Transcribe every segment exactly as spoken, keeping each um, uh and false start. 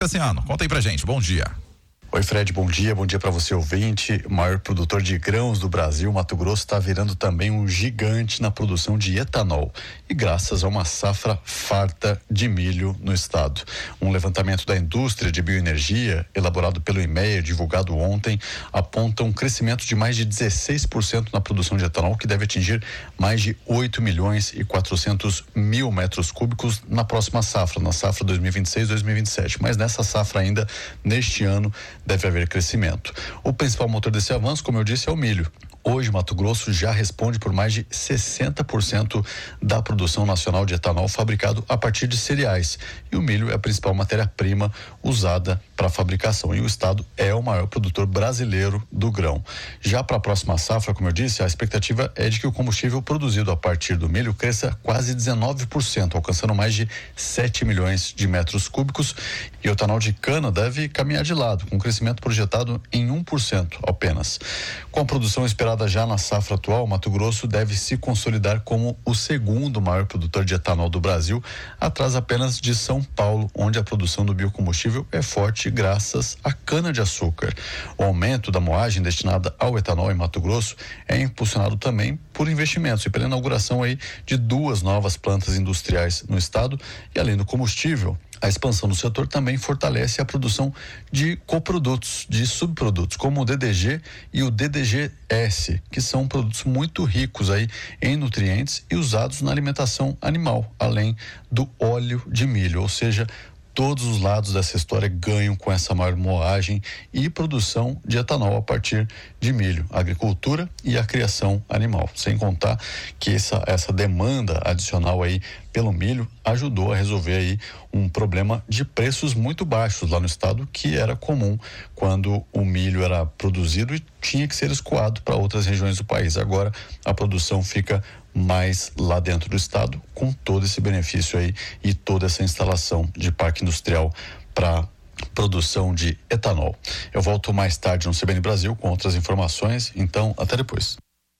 Cassiano, conta aí pra gente, bom dia. Oi Fred, bom dia, bom dia para você ouvinte. O maior produtor de grãos do Brasil, Mato Grosso, está virando também um gigante na produção de etanol e graças a uma safra farta de milho no estado. Um levantamento da indústria de bioenergia, elaborado pelo I M E A, divulgado ontem, aponta um crescimento de mais de dezesseis por cento na produção de etanol, que deve atingir mais de oito milhões e quatrocentos mil metros cúbicos na próxima safra, na safra dois mil e vinte e seis, dois mil e vinte e sete. Mas nessa safra ainda, neste ano, deve haver crescimento. O principal motor desse avanço, como eu disse, é o milho. Hoje, Mato Grosso já responde por mais de sessenta por cento da produção nacional de etanol fabricado a partir de cereais. E o milho é a principal matéria-prima usada para a fabricação. E o estado é o maior produtor brasileiro do grão. Já para a próxima safra, como eu disse, a expectativa é de que o combustível produzido a partir do milho cresça quase dezenove por cento, alcançando mais de sete milhões de metros cúbicos. E o etanol de cana deve caminhar de lado, com um crescimento projetado em um por cento apenas. Com a produção esperada já na safra atual, Mato Grosso deve se consolidar como o segundo maior produtor de etanol do Brasil, atrás apenas de São Paulo, onde a produção do biocombustível é forte graças à cana-de-açúcar. O aumento da moagem destinada ao etanol em Mato Grosso é impulsionado também por investimentos e pela inauguração aí de duas novas plantas industriais no estado. E além do combustível, a expansão do setor também fortalece a produção de coprodutos, de subprodutos, como o D D G e o D D G S, que são produtos muito ricos aí em nutrientes e usados na alimentação animal, além do óleo de milho, ou seja, todos os lados dessa história ganham com essa maior moagem e produção de etanol a partir de milho, a agricultura e a criação animal. Sem contar que essa, essa demanda adicional aí pelo milho ajudou a resolver aí um problema de preços muito baixos lá no estado, que era comum quando o milho era produzido e tinha que ser escoado para outras regiões do país. Agora a produção fica mais lá dentro do estado, com todo esse benefício aí e toda essa instalação de parque industrial para produção de etanol. Eu volto mais tarde no C B N Brasil com outras informações, então até depois.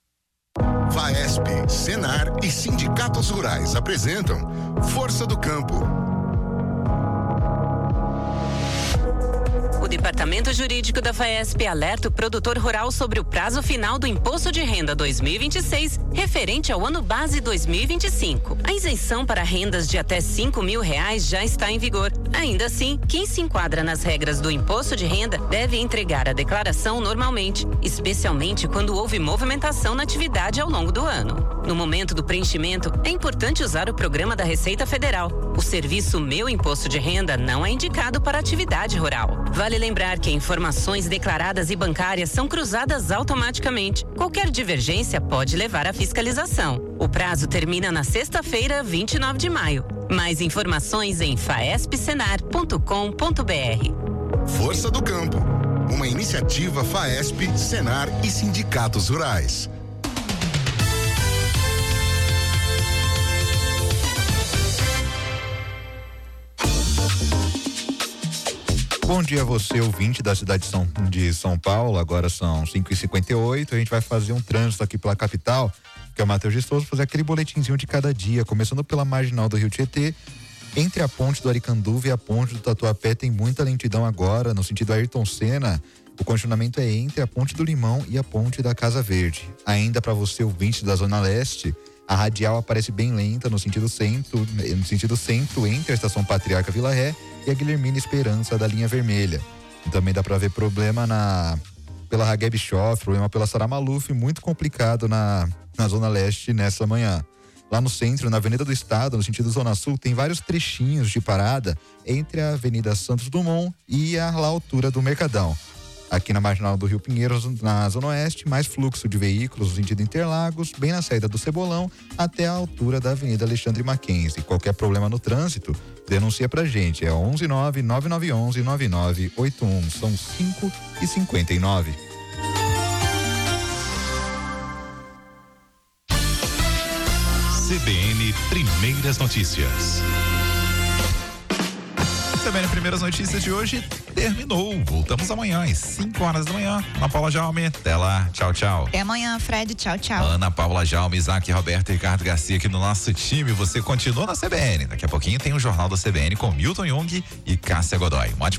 Faesp, Senar e sindicatos rurais apresentam Força do Campo. O Departamento Jurídico da Faesp alerta o produtor rural sobre o prazo final do Imposto de Renda dois mil e vinte e seis, referente ao ano base dois mil e vinte e cinco. A isenção para rendas de até cinco mil reais já está em vigor. Ainda assim, quem se enquadra nas regras do Imposto de Renda deve entregar a declaração normalmente, especialmente quando houve movimentação na atividade ao longo do ano. No momento do preenchimento, é importante usar o programa da Receita Federal. O serviço Meu Imposto de Renda não é indicado para atividade rural. Vale lembrar que informações declaradas e bancárias são cruzadas automaticamente. Qualquer divergência pode levar à fiscalização. O prazo termina na sexta-feira, vinte e nove de maio. Mais informações em faesp senar ponto com ponto br. Força do Campo, uma iniciativa Faesp, Senar e sindicatos rurais. Bom dia a você, ouvinte da cidade de São, de São Paulo. Agora são cinco e cinquenta e oito. A gente vai fazer um trânsito aqui pela capital, que é o Matheus Gestoso, fazer aquele boletinzinho de cada dia, começando pela marginal do Rio Tietê. Entre a ponte do Aricanduva e a ponte do Tatuapé tem muita lentidão agora, no sentido Ayrton Senna. O congestionamento é entre a ponte do Limão e a ponte da Casa Verde. Ainda para você, ouvinte da Zona Leste, a radial aparece bem lenta no sentido centro, no sentido centro entre a estação Patriarca Vila Ré e a Guilhermina Esperança da linha vermelha. E também dá para ver problema na pela Hageb Schoff, problema pela Sarah Maluf, muito complicado na na Zona Leste nessa manhã. Lá no centro, na Avenida do Estado, no sentido Zona Sul, tem vários trechinhos de parada entre a Avenida Santos Dumont e a lá altura do Mercadão. Aqui na marginal do Rio Pinheiros, na Zona Oeste, mais fluxo de veículos no sentido Interlagos, bem na saída do Cebolão, até a altura da Avenida Alexandre Mackenzie. Qualquer problema no trânsito, denuncia pra gente. É onze nove nove nove um um nove nove oito um. São cinco e cinquenta e nove. C B N Primeiras Notícias. C B N Primeiras Notícias de hoje terminou. Voltamos amanhã às cinco horas da manhã. Ana Paula Jaume, até lá. Tchau, tchau. Até amanhã, Fred. Tchau, tchau. Ana Paula Jaume, Isaac, Roberto e Ricardo Garcia aqui no nosso time. Você continua na C B N. Daqui a pouquinho tem o Jornal da C B N com Milton Jung e Cássia Godoy. Um ótimo